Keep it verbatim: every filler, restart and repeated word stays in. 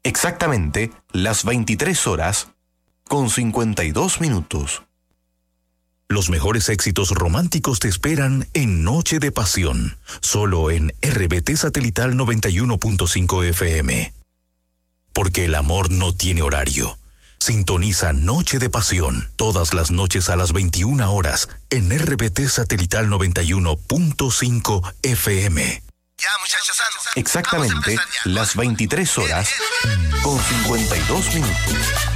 Exactamente las veintitrés horas con cincuenta y dos minutos. Los mejores éxitos románticos te esperan en Noche de Pasión, solo en R B T Satelital noventa y uno punto cinco F M. Porque el amor no tiene horario. Sintoniza Noche de Pasión todas las noches a las veintiuna horas en R B T Satelital noventa y uno punto cinco F M. Ya, muchachos, ando. Exactamente las veintitrés horas con cincuenta y dos minutos.